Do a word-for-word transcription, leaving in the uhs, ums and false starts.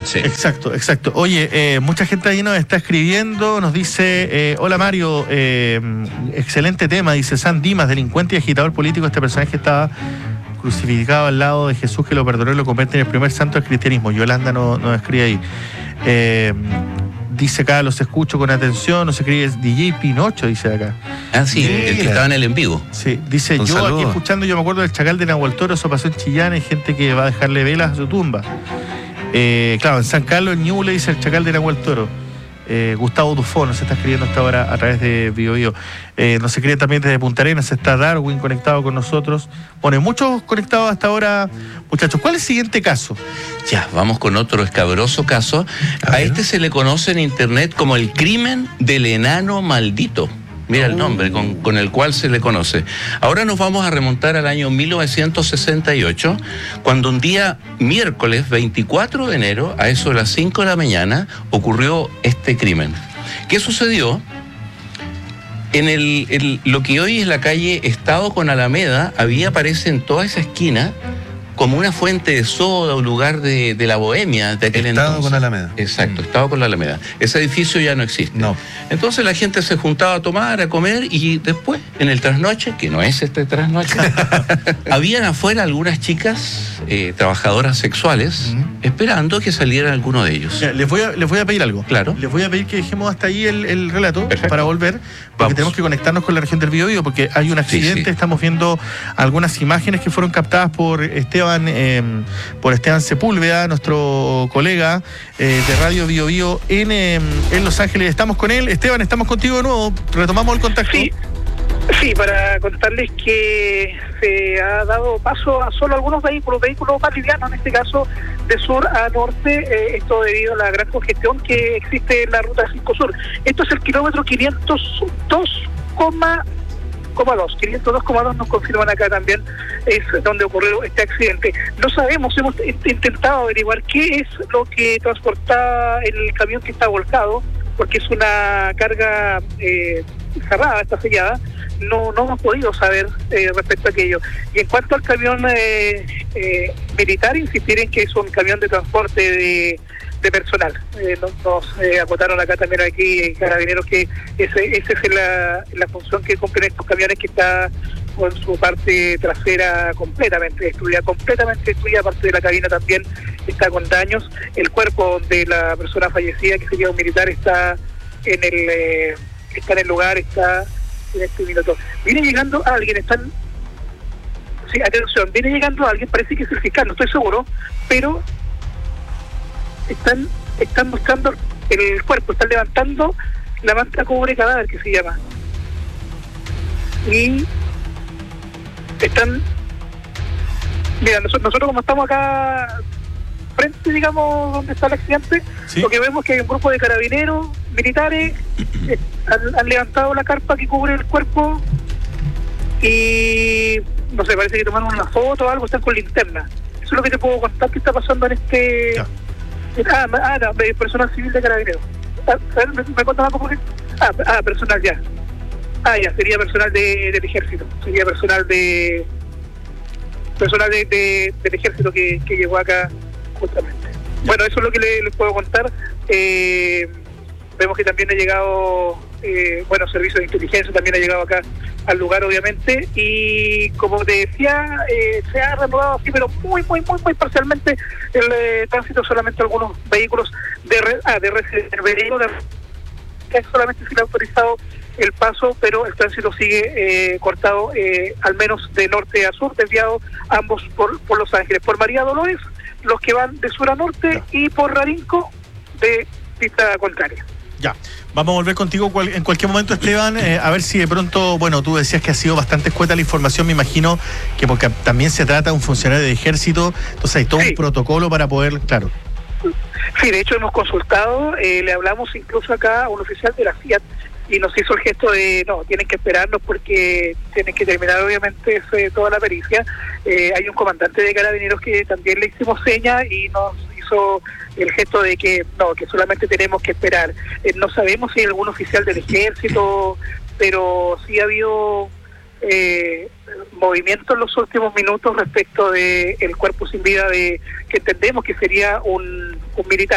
Sí. Exacto, exacto. Oye, eh, mucha gente ahí nos está escribiendo, nos dice, eh, hola Mario, eh, excelente tema, dice San Dimas, delincuente y agitador político. Este personaje estaba crucificado al lado de Jesús, que lo perdonó y lo convierte en el primer santo del cristianismo. Yolanda nos no escribe ahí. Eh, dice acá, los escucho con atención, nos escribe D J Pinocho, dice acá. Ah, sí, Mira. el que estaba en el en vivo. Sí, dice, Un yo saludo. aquí escuchando, yo me acuerdo del Chacal de Nahuel Toro, eso pasó en Chillán, hay gente que va a dejarle velas a su tumba. Eh, claro, en San Carlos, en Ñuble, dice el Chacal de Nahuel Toro. Eh, Gustavo Dufo nos está escribiendo hasta ahora a través de Bio Bio. Eh, nos escribe también desde Punta Arenas, está Darwin conectado con nosotros. Bueno, hay muchos conectados hasta ahora. Muchachos, ¿cuál es el siguiente caso? Ya, vamos con otro escabroso caso. A, a este se le conoce en internet como el crimen del enano maldito. Mira el nombre con, con el cual se le conoce. Ahora nos vamos a remontar al año mil novecientos sesenta y ocho, cuando un día miércoles veinticuatro de enero, a eso de las cinco de la mañana, ocurrió este crimen. ¿Qué sucedió? En el, el, lo que hoy es la calle Estado con Alameda, había, aparece en toda esa esquina, como una fuente de soda, un lugar de, de la bohemia de aquel Estado entonces. con Alameda. Exacto, Estado con la Alameda. Ese edificio ya no existe. No. Entonces la gente se juntaba a tomar, a comer, y después, en el trasnoche, que no es este trasnoche, habían afuera algunas chicas, eh, trabajadoras sexuales, uh-huh. esperando que saliera alguno de ellos. Mira, les, voy a, les voy a pedir algo. Claro. Les voy a pedir que dejemos hasta ahí el, el relato. Perfecto. Para volver, porque Vamos. tenemos que conectarnos con la región del Biobío, porque hay un accidente, sí, sí. Estamos viendo algunas imágenes que fueron captadas por Esteban Eh, por Esteban Sepúlveda, nuestro colega eh, de Radio Bio Bio en, eh, en Los Ángeles. Estamos con él. Esteban, estamos contigo de nuevo. Retomamos el contacto. Sí, sí, para contarles que se ha dado paso a solo algunos vehículos, vehículos más livianos, en este caso de sur a norte, eh, esto debido a la gran congestión que existe en la ruta cinco Sur. Esto es el kilómetro quinientos dos coma dos, quinientos dos coma dos nos confirman acá también, es donde ocurrió este accidente. No sabemos, hemos intentado averiguar qué es lo que transporta el camión que está volcado, porque es una carga eh, cerrada, está sellada. No, no hemos podido saber eh, respecto a aquello. Y en cuanto al camión eh, eh, militar, insistir en que es un camión de transporte de de personal. Eh, nos nos eh, acotaron acá también aquí carabineros que ese, esa es la, la función que cumplen estos camiones, que está con su parte trasera completamente destruida, completamente destruida, parte de la cabina también está con daños. El cuerpo de la persona fallecida, que sería un militar, está en el eh, está en el lugar, está en este minuto. Viene llegando alguien, están sí, atención, viene llegando alguien, parece que es el fiscal, no estoy seguro, pero están están buscando el cuerpo, están levantando la manta cubre cadáver, que se llama, y están mira, nosotros, nosotros como estamos acá frente, digamos, donde está el accidente, ¿sí? Lo que vemos es que hay un grupo de carabineros militares, eh, han, han levantado la carpa que cubre el cuerpo y no sé, parece que tomaron una foto o algo, están con linterna. Eso es lo que te puedo contar que está pasando en este... Ya. Ah, ah, no, personal civil de carabineros. Ah, ¿Me, me cuentas algo por qué? Ah, ah, personal ya. Ah, ya, sería personal de, del ejército. Sería personal de... Personal de, de, del ejército que, que llegó acá justamente. Bueno, eso es lo que les, les puedo contar. Eh, vemos que también ha llegado... Eh, bueno, servicios de inteligencia también ha llegado acá al lugar, obviamente, y como te decía, eh, se ha reanudado así, pero muy, muy, muy, muy parcialmente el eh, tránsito, solamente algunos vehículos de red, ah, de red, de vehículos de solamente se le ha autorizado el paso, pero el tránsito sigue eh, cortado, eh, al menos de norte a sur, desviado ambos por, por Los Ángeles, por María Dolores, los que van de sur a norte, no. y por Rarinco de pista contraria. Ya, vamos a volver contigo cual, en cualquier momento, Esteban, eh, a ver si de pronto, bueno, tú decías que ha sido bastante escueta la información, me imagino que porque también se trata de un funcionario de ejército, entonces hay todo sí. un protocolo para poder, claro. Sí, de hecho hemos consultado, eh, le hablamos incluso acá a un oficial de la Fiat y nos hizo el gesto de, no, tienen que esperarnos porque tienen que terminar obviamente ese, toda la pericia. Eh, hay un comandante de carabineros que también le hicimos seña y nos hizo el gesto de que no, que solamente tenemos que esperar. Eh, no sabemos si hay algún oficial del ejército, pero sí ha habido eh, movimiento en los últimos minutos respecto de el cuerpo sin vida de que entendemos que sería un, un militar.